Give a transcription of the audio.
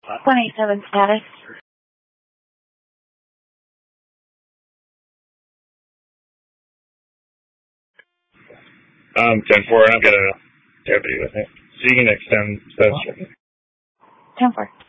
187 status. 10-4, and I've got a deputy with me. So you can extend that. 10-4.